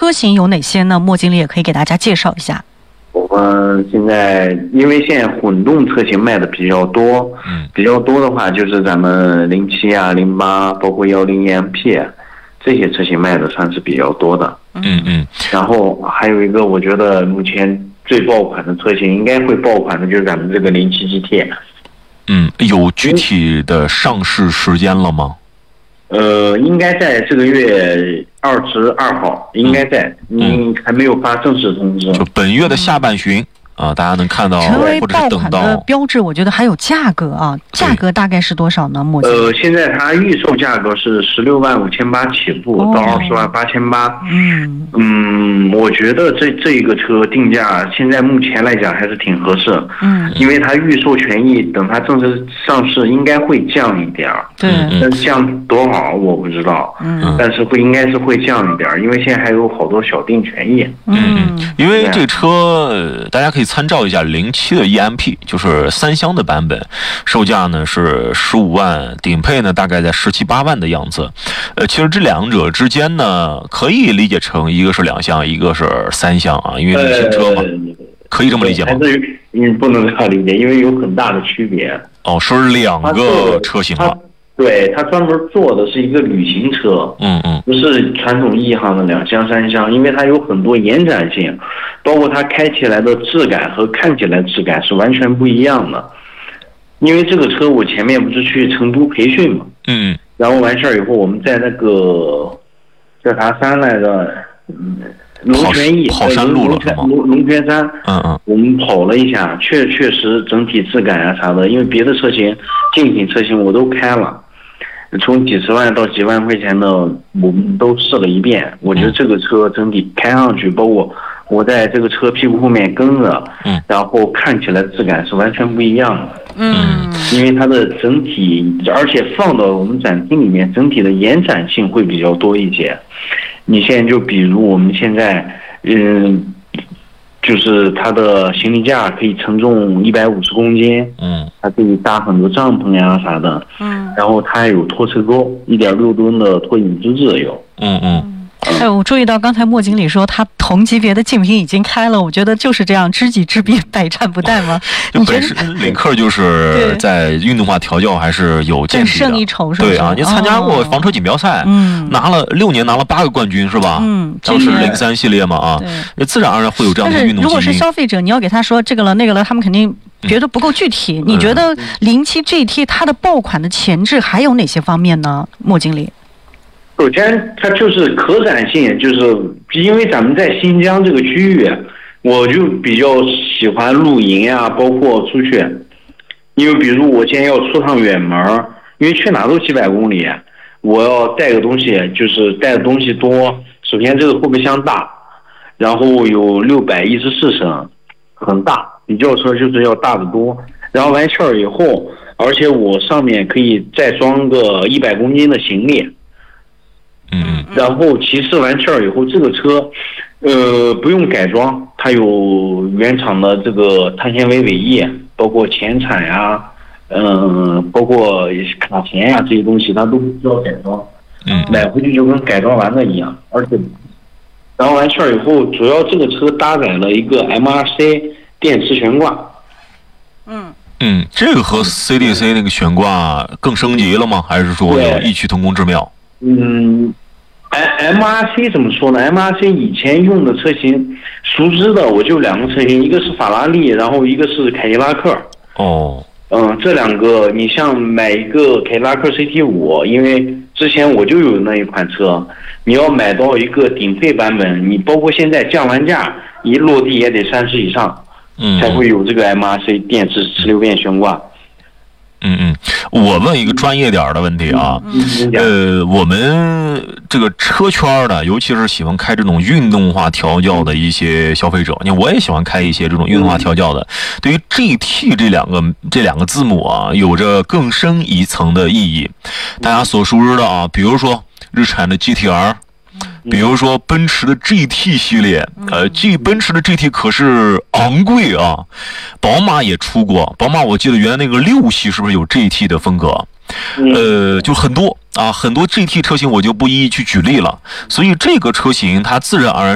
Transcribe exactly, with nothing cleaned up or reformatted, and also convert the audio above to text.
车型有哪些呢？莫经理也可以给大家介绍一下。 我们现在因为现在混动车型卖的比较多，嗯，比较多的话就是咱们零七啊、零八，包括幺零 E M P 这些车型卖的算是比较多的。 嗯嗯。 然后还有一个，我觉得目前最爆款的车型应该会爆款的就是咱们这个零七 G T。 嗯，有具体的上市时间了吗？ 呃，应该在这个月二十二号，应该在，嗯，还没有发正式通知。 就本月的下半旬啊，大家能看到， 成为或者是爆款等到的标志。我觉得还有价格啊，价格大概是多少呢？莫经理？ 呃，现在它预售价格是十六万五千八起步， 哦、 到二十万八千八。 嗯嗯，我觉得这这一个车定价现在目前来讲还是挺合适。 嗯， 因为它预售权益等它正式上市应该会降一点儿。 对， 但是降多少我不知道。 嗯， 但是会应该是会降一点儿，因为现在还有好多小定权益。 嗯，因为这车、呃、大家可以参照一下零七的 E M P， 就是三厢的版本，售价呢是十五万，顶配呢大概在十七八万的样子。呃，其实这两者之间呢，可以理解成一个是两厢，一个是三厢啊，因为是新车嘛。呃可以这么理解吗？ 还是嗯，不能这样理解，因为有很大的区别。 哦，是两个车型了。 对，它专门做的是一个旅行车， 嗯嗯， 不是传统意义上的两厢三厢，因为它有很多延展性，包括它开起来的质感和看起来质感是完全不一样的。因为这个车我前面不是去成都培训嘛， 嗯， 然后完事儿以后我们在那个叫啥山来着，嗯。龙泉驿， 跑山路了是吗？ 龙龙泉山， 嗯嗯， 我们跑了一下，确确实整体质感啊啥的，因为别的车型、竞品车型我都开了，从几十万到几万块钱的我们都试了一遍。我觉得这个车整体开上去，包括我在这个车屁股后面跟着， 嗯， 然后看起来质感是完全不一样的。 嗯， 因为它的整体，而且放到我们展厅里面，整体的延展性会比较多一些。你现在就比如我们现在，嗯，就是它的行李架可以承重一百五十公斤， 嗯， 它可以搭很多帐篷呀啥的， 嗯， 然后它还有拖车钩，一点六吨的拖引资质有， 嗯嗯。 哎，我注意到刚才莫经理说他同级别的竞品已经开了，我觉得就是这样，知己知彼，百战不殆吗？ 就本身领克就是在运动化调教还是有见识的， 胜一筹是吧？ 对啊，你参加过房车锦标赛，嗯，拿了六年拿了八个冠军是吧？ 嗯， 当时零三系列嘛啊，那自然而然会有这样的运动基因。 如果是消费者，你要给他说这个了那个了，他们肯定觉得不够具体。嗯、你觉得零七 G T 它的爆款的前置还有哪些方面呢？莫经理？ 首先，它就是可展性，就是因为咱们在新疆这个区域，我就比较喜欢露营啊，包括出去，因为比如我今天要出趟远门，因为去哪都几百公里，我要带个东西，就是带的东西多。首先，这个后备箱大，然后有六百一十四升，很大，比轿车就是要大得多。然后完事儿以后，而且我上面可以再装个一百公斤的行李。 嗯， 然后其次完事儿以后，这个车，呃，不用改装，它有原厂的这个碳纤维尾翼，包括前铲呀，嗯、呃，包括卡钳呀这些东西，它都不需要改装， 嗯， 买回去就跟改装完的一样。而且，然后完事儿以后，主要这个车搭载了一个 M R C 电池悬挂， 嗯嗯，这个和 C D C 那个悬挂更升级了吗？还是说有异曲同工之妙？ 嗯 ，M R C 怎么说呢 ？M R C 以前用的车型，熟知的我就两个车型，一个是法拉利，然后一个是凯迪拉克。 哦， 嗯，这两个你像买一个凯迪拉克 C T 五，因为之前我就有那一款车，你要买到一个顶配版本，你包括现在降完价，一落地也得三十以上， 嗯， 才会有这个 M R C 电池十六变悬挂。 嗯嗯，我问一个专业点的问题啊，呃，我们这个车圈的，尤其是喜欢开这种运动化调教的一些消费者，你我也喜欢开一些这种运动化调教的。对于 G T 这两个这两个字母啊，有着更深一层的意义。大家所熟知的啊，比如说日产的 G T R。比如说奔驰的 G T 系列，呃，G 奔驰的 G T 可是昂贵啊，宝马也出过，宝马我记得原来那个六系是不是有 G T 的风格？呃，就很多啊，很多 G T 车型我就不一一去举例了，所以这个车型它自然而然